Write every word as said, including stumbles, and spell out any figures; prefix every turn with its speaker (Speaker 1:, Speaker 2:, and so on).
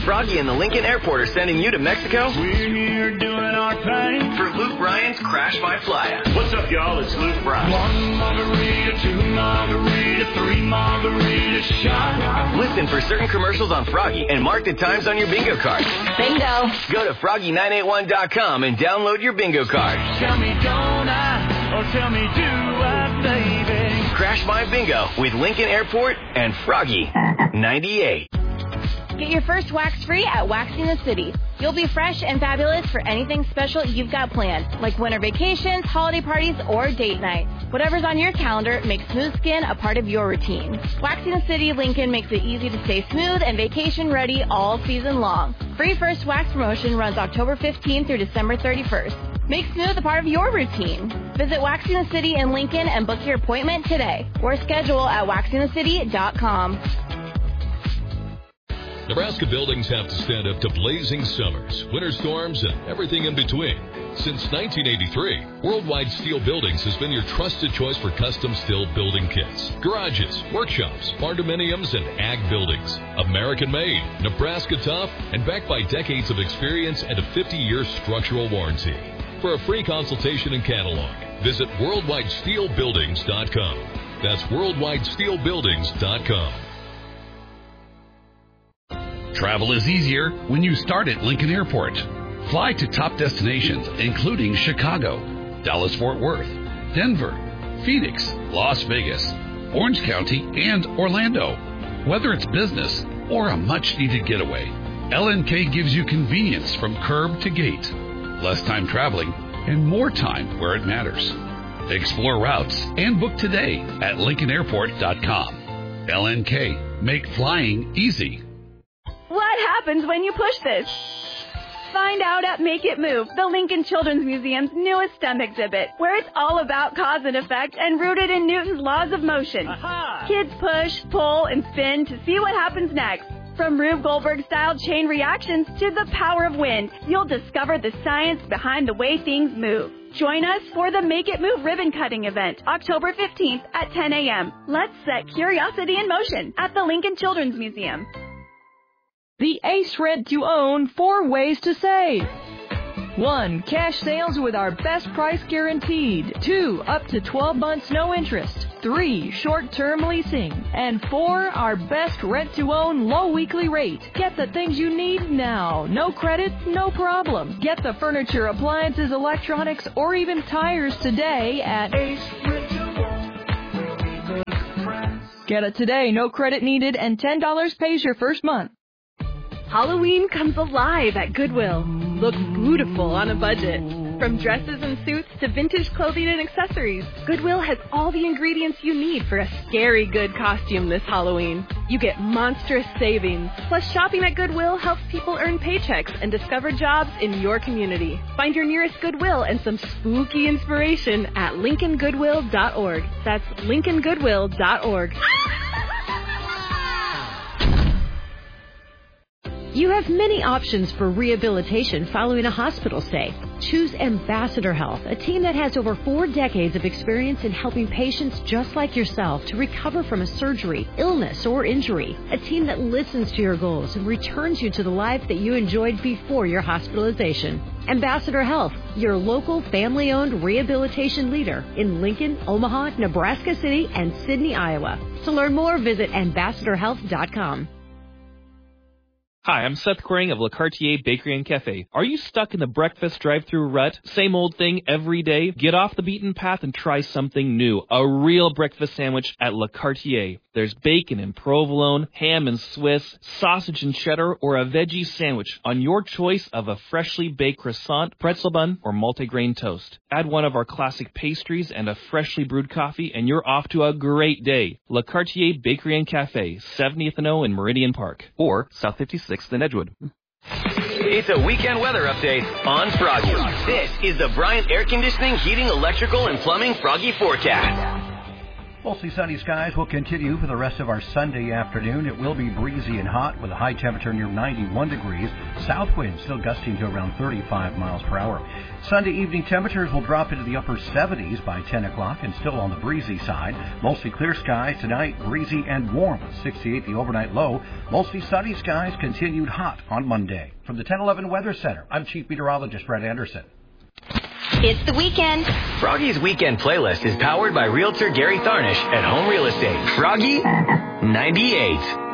Speaker 1: Froggy and the Lincoln Airport are sending you to Mexico.
Speaker 2: We're here doing our thing.
Speaker 1: For Luke Bryan's Crash by Playa.
Speaker 2: What's up, y'all? It's Luke Bryan. One margarita, two margarita, three margarita shot.
Speaker 1: Listen for certain commercials on Froggy and mark the times on your bingo card.
Speaker 3: Bingo.
Speaker 1: Go to froggy nine eight one dot com and download your bingo card.
Speaker 2: Tell me don't I, or tell me do I, baby.
Speaker 1: Crash My Bingo with Lincoln Airport and Froggy ninety-eight.
Speaker 3: Get your first wax free at Waxing the City. You'll be fresh and fabulous for anything special you've got planned, like winter vacations, holiday parties, or date night. Whatever's on your calendar makes smooth skin a part of your routine. Waxing the City Lincoln makes it easy to stay smooth and vacation ready all season long. Free first wax promotion runs October fifteenth through December thirty-first. Make smooth a part of your routine. Visit Waxing the City in Lincoln and book your appointment today, or schedule at waxing the city dot com.
Speaker 4: Nebraska buildings have to stand up to blazing summers, winter storms, and everything in between. Since nineteen eighty-three, Worldwide Steel Buildings has been your trusted choice for custom steel building kits, garages, workshops, barndominiums, and ag buildings. American-made, Nebraska tough, and backed by decades of experience and a fifty-year structural warranty. For a free consultation and catalog, visit worldwide steel buildings dot com. That's worldwide steel buildings dot com.
Speaker 5: Travel is easier when you start at Lincoln Airport. Fly to top destinations, including Chicago, Dallas-Fort Worth, Denver, Phoenix, Las Vegas, Orange County, and Orlando. Whether it's business or a much-needed getaway, L N K gives you convenience from curb to gate, less time traveling, and more time where it matters. Explore routes and book today at lincoln airport dot com. L N K, make flying easy.
Speaker 6: What happens when you push this? Find out at Make It Move, the Lincoln Children's Museum's newest STEM exhibit, where it's all about cause and effect and rooted in Newton's laws of motion.
Speaker 2: Aha!
Speaker 6: Kids push, pull, and spin to see what happens next. From Rube Goldberg-style chain reactions to the power of wind, you'll discover the science behind the way things move. Join us for the Make It Move ribbon cutting event, October fifteenth at ten a.m. Let's set curiosity in motion at the Lincoln Children's Museum.
Speaker 7: The Ace Rent to Own four ways to save. One, cash sales with our best price guaranteed. Two, up to twelve months no interest. Three, short-term leasing. And four, our best rent-to-own low weekly rate. Get the things you need now. No credit, no problem. Get the furniture, appliances, electronics, or even tires today at Ace Rent to Own. Get it today, no credit needed, and ten dollars pays your first month.
Speaker 6: Halloween comes alive at Goodwill. Look beautiful on a budget. From dresses and suits to vintage clothing and accessories, Goodwill has all the ingredients you need for a scary good costume this Halloween. You get monstrous savings. Plus, shopping at Goodwill helps people earn paychecks and discover jobs in your community. Find your nearest Goodwill and some spooky inspiration at lincoln goodwill dot org. That's lincoln goodwill dot org.
Speaker 8: You have many options for rehabilitation following a hospital stay. Choose Ambassador Health, a team that has over four decades of experience in helping patients just like yourself to recover from a surgery, illness, or injury. A team that listens to your goals and returns you to the life that you enjoyed before your hospitalization. Ambassador Health, your local family-owned rehabilitation leader in Lincoln, Omaha, Nebraska City, and Sidney, Iowa. To learn more, visit ambassador health dot com.
Speaker 9: Hi, I'm Seth Quering of Le Cartier Bakery and Cafe. Are you stuck in the breakfast drive-thru rut? Same old thing every day? Get off the beaten path and try something new. A real breakfast sandwich at Le Cartier. There's bacon and provolone, ham and Swiss, sausage and cheddar, or a veggie sandwich on your choice of a freshly baked croissant, pretzel bun, or multigrain toast. Add one of our classic pastries and a freshly brewed coffee, and you're off to a great day. Le Cartier Bakery and Cafe, seventieth and O in Meridian Park, or South fifty-sixth in Edgewood.
Speaker 1: It's a weekend weather update on Froggy. This is the Bryant Air Conditioning, Heating, Electrical, and Plumbing Froggy Forecast.
Speaker 10: Mostly sunny skies will continue for the rest of our Sunday afternoon. It will be breezy and hot with a high temperature near ninety-one degrees. South wind still gusting to around thirty-five miles per hour. Sunday evening temperatures will drop into the upper seventies by ten o'clock and still on the breezy side. Mostly clear skies tonight, breezy and warm with sixty-eight the overnight low. Mostly sunny skies continued hot on Monday. From the ten eleven Weather Center, I'm Chief Meteorologist Brett Anderson.
Speaker 3: It's the weekend.
Speaker 1: Froggy's weekend playlist is powered by Realtor Gary Tharnish at Home Real Estate. Froggy ninety-eight.